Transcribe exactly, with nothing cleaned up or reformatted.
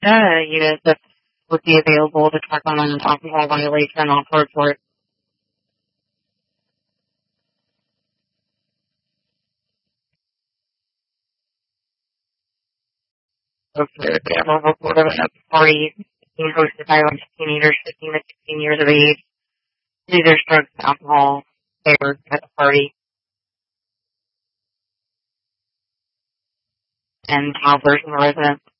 uh, units that would be available to check on an alcohol violation off the report. Okay, we have a report of a party being hosted by a bunch of teenagers fifteen to sixteen years of age. Either drugs and alcohol there at the party. And toddlers in the residence.